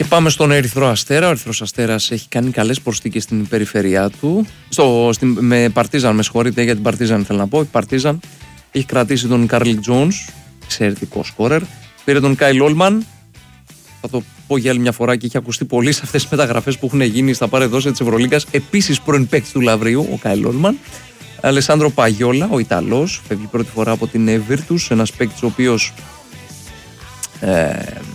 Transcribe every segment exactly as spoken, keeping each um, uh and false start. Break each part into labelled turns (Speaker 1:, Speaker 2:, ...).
Speaker 1: Και πάμε στον Ερυθρό Αστέρα. Ο Ερυθρός Αστέρας έχει κάνει καλές προσθήκες στην περιφέρειά του. Στο, στη, με Παρτίζαν, με συγχωρείτε για την Παρτίζαν θέλω να πω. Η Παρτίζαν έχει κρατήσει τον Κάρλ Τζόνς, εξαιρετικό σκόρερ. Πήρε τον Κάιλ Όλμαν. Θα το πω για άλλη μια φορά και έχει ακουστεί πολύ σε αυτές τις μεταγραφές που έχουν γίνει στα παρεδόσεις της Ευρωλίγκας. Επίσης πρώην παίκτης του Λαβρίου, ο Κάιλ Όλμαν. Αλεσάνδρο Παγιόλα, ο Ιταλός, φεύγει πρώτη φορά από την Virtus, ένας παίκτης ο οποίος ε,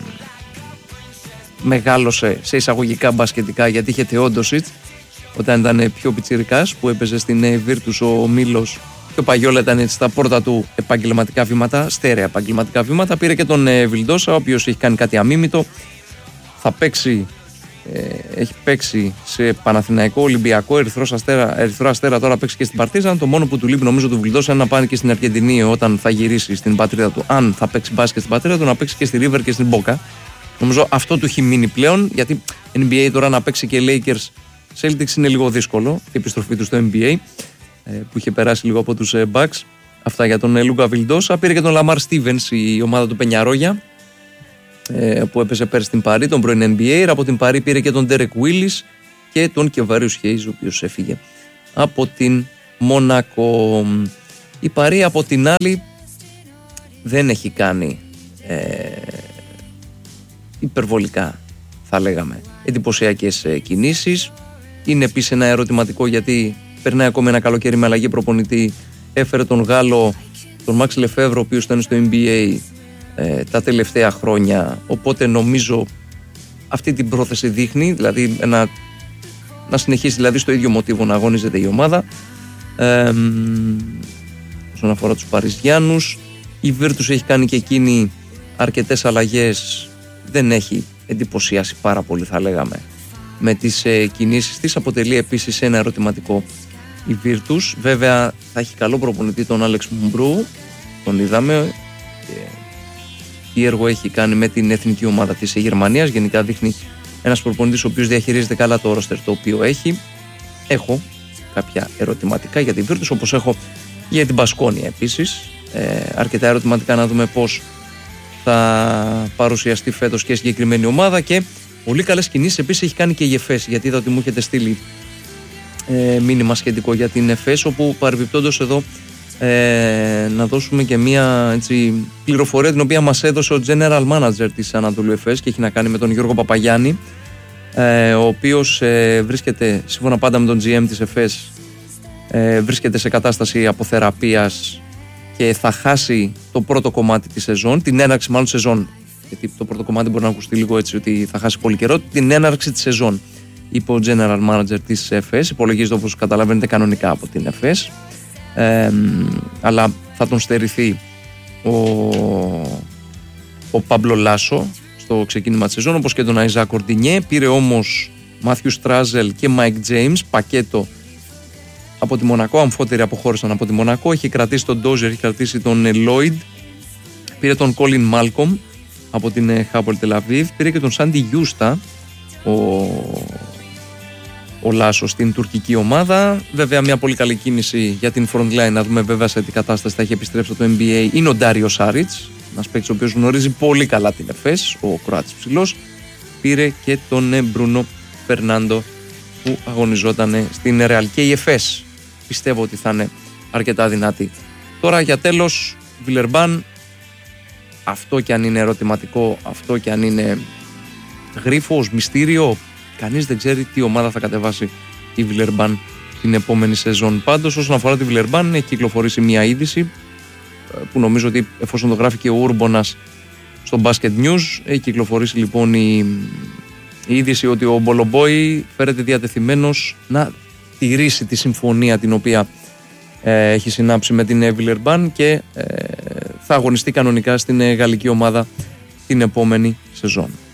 Speaker 1: μεγάλωσε σε εισαγωγικά μπασκετικά γιατί είχε Θεόντοσιτς όταν ήταν πιο πιτσιρικάς που έπαιζε στην Virtus ο Μίλος και ο Παγιόλα ήταν έτσι στα πρώτα του επαγγελματικά βήματα, στέρεα επαγγελματικά βήματα. Πήρε και τον ε, Βιλντόσα, ο οποίος έχει κάνει κάτι αμίμητο, θα παίξει. Ε, έχει παίξει σε Παναθηναϊκό, Ολυμπιακό, Ερυθρό Αστέρα, Ερυθρό Αστέρα, τώρα παίξει και στην Παρτίζαν. Το μόνο που του λείπει νομίζω του Βιλντόσα είναι να πάνε και στην Αργεντινή όταν θα γυρίσει στην πατρίδα του. Αν θα παίξει μπάσκετ στην πατρίδα του, να παίξει και στη River και στην Boca. Νομίζω αυτό του έχει μείνει πλέον, γιατί N B A τώρα να παίξει και Lakers Celtics είναι λίγο δύσκολο. Η επιστροφή του στο N B A ε, που είχε περάσει λίγο από τους ε, Bucks. Αυτά για τον ε, Λούκα Βιλντόσα. Πήρε και τον Λαμάρ Στίβενς, η ομάδα του Πενιαρόγια, που έπαιζε πέρσι στην Παρί, τον πρώην N B A. Από την Παρί πήρε και τον Ντέρεκ Willis και τον Κεβάριους Χέιζ, ο οποίος έφυγε από την Μονακό. Η Παρί από την άλλη δεν έχει κάνει ε, υπερβολικά, θα λέγαμε, εντυπωσιακές ε, κινήσεις. Είναι επίσης ένα ερωτηματικό γιατί περνάει ακόμη ένα καλοκαίρι με αλλαγή προπονητή. Έφερε τον Γάλλο, τον Μαξ Λεφέβρο, ο οποίος ήταν στο N B A Ε, τα τελευταία χρόνια, οπότε νομίζω αυτή την πρόθεση δείχνει, δηλαδή να, να συνεχίσει δηλαδή στο ίδιο μοτίβο να αγωνίζεται η ομάδα. ε, όσον αφορά τους Παριζιάνους, η Virtus έχει κάνει και εκείνη αρκετές αλλαγές, δεν έχει εντυπωσιάσει πάρα πολύ θα λέγαμε με τις ε, κινήσεις της, αποτελεί επίσης ένα ερωτηματικό η Virtus. Βέβαια θα έχει καλό προπονητή τον Άλεξ Μουμπρού, τον είδαμε και τι έργο έχει κάνει με την εθνική ομάδα της Γερμανίας. Γενικά δείχνει ένας προπονητής ο οποίος διαχειρίζεται καλά το ρόστερ το οποίο έχει. Έχω κάποια ερωτηματικά για την Virtus, όπως έχω για την Μπασκόνια επίσης. Ε, αρκετά ερωτηματικά να δούμε πώς θα παρουσιαστεί φέτος και η συγκεκριμένη ομάδα, και πολύ καλές κινήσεις επίσης έχει κάνει και η ΕΦΕΣ, γιατί είδα ότι μου έχετε στείλει ε, μήνυμα σχετικό για την ΕΦΕΣ, όπου παρεμπιπτόντως εδώ Ε, να δώσουμε και μια έτσι, πληροφορία την οποία μας έδωσε ο General Manager της Ανατολού Εφές και έχει να κάνει με τον Γιώργο Παπαγιάννη, ε, ο οποίος ε, βρίσκεται, σύμφωνα πάντα με τον τζι εμ της Εφές, ε, βρίσκεται σε κατάσταση αποθεραπείας και θα χάσει το πρώτο κομμάτι της σεζόν, την έναρξη μάλλον σεζόν, γιατί το πρώτο κομμάτι μπορεί να ακουστεί λίγο έτσι ότι θα χάσει πολύ καιρό, την έναρξη της σεζόν, είπε ο General Manager της Εφές. Υπολογίζεται, όπως καταλαβαίνετε, κανονικά από την Εφές. Ε, αλλά θα τον στερηθεί ο, ο Παμπλο Λάσο στο ξεκίνημα της σεζόν, όπως και τον Αϊζά Κορντινιέ. Πήρε όμως Μάθιου Στράζελ και Μάικ Τζέιμς πακέτο από τη Μονακό, αμφότεροι αποχώρησαν από τη Μονακό. Έχει κρατήσει τον Ντόζερ, έχει κρατήσει τον Λόιντ, πήρε τον Κόλιν Μάλκομ από την Χάπολ Τελαβίβ, πήρε και τον Σάντι Γιούστα ο ο Λάσο στην τουρκική ομάδα. Βέβαια μια πολύ καλή κίνηση για την front line, να δούμε βέβαια σε τι κατάσταση θα έχει επιστρέψει το N B A, είναι ο Ντάριο Σάριτς, ένας παίκτης ο οποίος γνωρίζει πολύ καλά την Εφές, ο Κροάτης ψηλός. Πήρε και τον Μπρούνο Φερνάντο που αγωνιζόταν στην Ρεάλ, και η Εφές πιστεύω ότι θα είναι αρκετά δυνατή. Τώρα για τέλος, Βιλερμπάν, αυτό και αν είναι ερωτηματικό, αυτό και αν είναι γρίφος, μυστήριο, κανείς δεν ξέρει τι ομάδα θα κατεβάσει η Βιλερμπάν την επόμενη σεζόν. Πάντως, όσον αφορά τη Βιλερμπάν, έχει κυκλοφορήσει μια είδηση που νομίζω ότι, εφόσον το γράφει και ο Ούρμπονας στο Basket News, έχει κυκλοφορήσει λοιπόν η, η είδηση ότι ο Μπολομπόι φέρεται διατεθειμένος να τηρήσει τη συμφωνία την οποία ε, έχει συνάψει με την Βιλερμπάν και ε, θα αγωνιστεί κανονικά στην ε, γαλλική ομάδα την επόμενη σεζόν.